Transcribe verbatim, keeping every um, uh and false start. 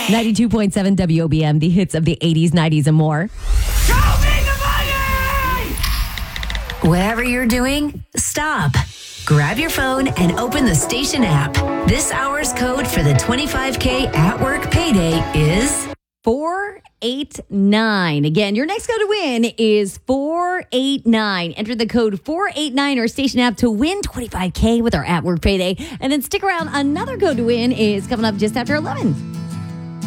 ninety-two point seven W O B M, the hits of the eighties, nineties, and more. Show me the money! Whatever you're doing, stop. Grab your phone and open the station app. This hour's code for the twenty-five K at work payday is four eight nine. Again, your next code to win is four eight nine. Enter the code four eight nine or station app to win twenty-five K with our at work payday. And then stick around. Another code to win is coming up just after eleven.